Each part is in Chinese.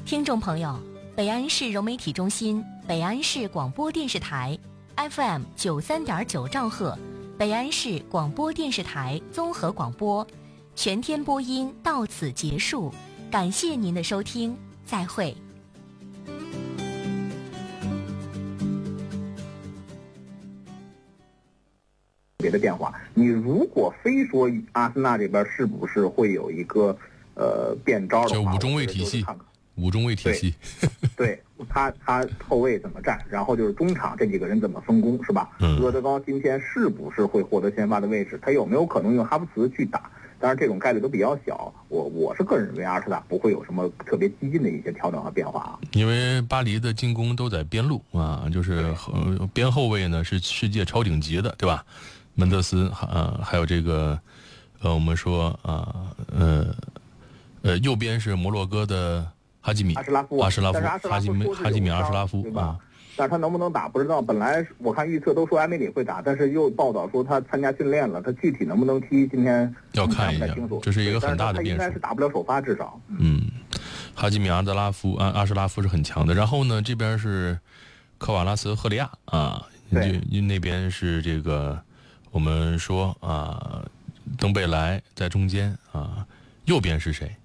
听众朋友，北安市融媒体中心、北安市广播电视台 FM 93.9兆赫，北安市广播电视台综合广播全天播音到此结束，感谢您的收听，再会。 别的变化，你如果非说阿森纳这边是不是会有一个变招的话， 就五中卫体系，五中卫体系， 对他后卫怎么站，然后就是中场这几个人怎么分工，是吧？阿德高今天是不是会获得先发的位置？他有没有可能用哈弗茨去打？当然这种概率都比较小，我是个人认为阿尔特塔不会有什么特别激进的一些调整和变化啊。 因为巴黎的进攻都在边路啊，就是边后卫呢是世界超顶级的，对吧？门德斯还有这个我们说右边是摩洛哥的哈基米阿什拉夫哈基米阿什拉夫， 对吧？但是他能不能打不知道。本来我看预测都说埃梅里会打，但是又报道说他参加训练了，他具体能不能踢今天要看一下，这是一个很大的变数。 他应该是打不了首发，至少。 哈基米阿什拉夫是很强的。然后呢，这边是科瓦拉茨赫利亚啊，那边是这个我们说登贝莱在中间啊，右边是谁？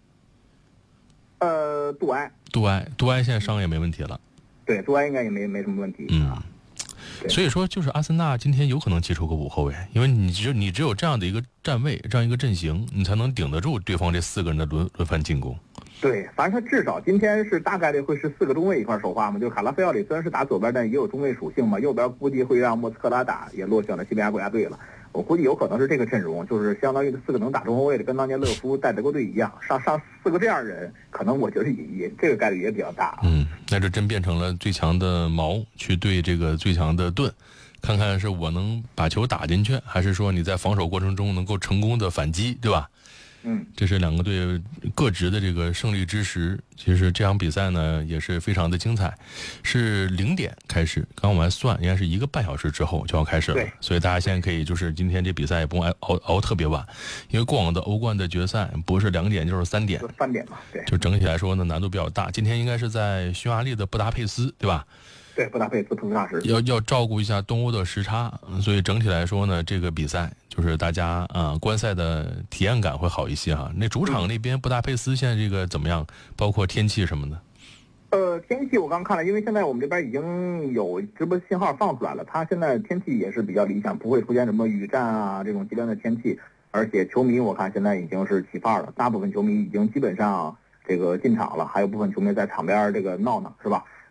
杜埃现在伤也没问题了。 对，杜埃应该也没什么问题。 所以说就是阿森纳今天有可能踢出个五后卫，因为你只有这样的一个站位，这样一个阵型，你才能顶得住对方这4个人的轮番进攻。 对，反正他至少今天是大概率会是4个中卫一块首发嘛，就是卡拉菲奥里虽然是打左边，但也有中卫属性嘛，右边估计会让莫斯科拉打，也落选了西班牙国家队了。我估计有可能是这个阵容，就是相当于4个能打中后卫的，跟当年勒夫带德国队一样，上4个这样人，可能我觉得也这个概率也比较大。 那这真变成了最强的矛去对这个最强的盾，看看是我能把球打进去，还是说你在防守过程中能够成功的反击，对吧？这是2个队各执的这个胜利之时。其实这场比赛呢也是非常的精彩，是0点开始，刚我们还算应该是1个半小时之后就要开始了，所以大家现在可以就是今天这比赛也不用熬特别晚，因为过往的欧冠的决赛不是2点就是3点 ，3点嘛，对， 就整体来说呢难度比较大。今天应该是在匈牙利的布达佩斯，对吧？ 对，布达佩斯普斯大时要照顾一下东欧的时差，所以整体来说呢，这个比赛就是大家观赛的体验感会好一些哈。那主场那边布达佩斯现在这个怎么样？包括天气什么的？ 天气我刚看了，因为现在我们这边已经有直播信号放出来了，它现在天气也是比较理想，不会出现什么雨战啊这种极端的天气，而且球迷我看现在已经是起范了，大部分球迷已经基本上这个进场了，还有部分球迷在场边这个闹呢，是吧？